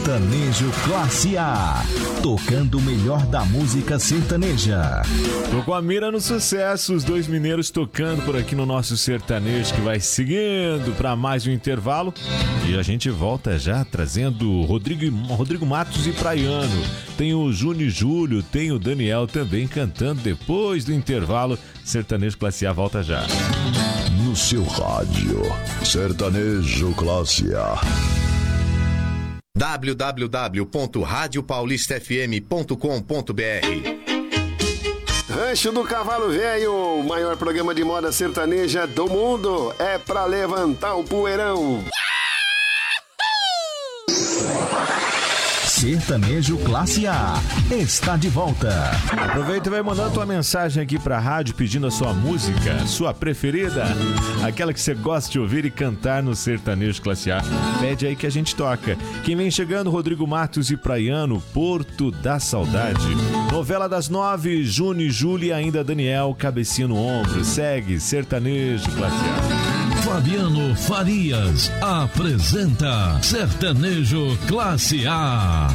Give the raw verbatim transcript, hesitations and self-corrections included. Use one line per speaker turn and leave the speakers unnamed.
Sertanejo Classe A, tocando o melhor da música sertaneja.
Tô com a mira no sucesso, os dois mineiros tocando por aqui no nosso sertanejo, que vai seguindo para mais um intervalo. E a gente volta já trazendo Rodrigo, Rodrigo Matos e Praiano. Tem o Júnior Júlio, tem o Daniel também cantando depois do intervalo. Sertanejo Classe A volta já.
No seu rádio, Sertanejo Classe A.
w w w ponto rádio paulista f m ponto com ponto b r.
Rancho do Cavalo Velho, o maior programa de moda sertaneja do mundo, é pra levantar o poeirão.
Sertanejo Classe A está de volta.
Aproveita e vai mandando tua mensagem aqui pra rádio pedindo a sua música, sua preferida, aquela que você gosta de ouvir e cantar no Sertanejo Classe A. Pede aí que a gente toca. Quem vem chegando, Rodrigo Matos e Praiano, Porto da Saudade. Novela das nove, Júnior, Júlia e ainda Daniel, cabecinha no ombro. Segue Sertanejo Classe A.
Fabiano Farias apresenta Sertanejo Classe A.